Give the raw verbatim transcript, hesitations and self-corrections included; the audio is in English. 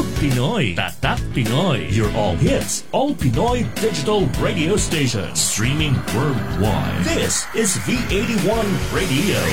Pinoy, Tatak Pinoy. Your all hits, all Pinoy digital radio station. Streaming worldwide. This is V eighty-one Radio.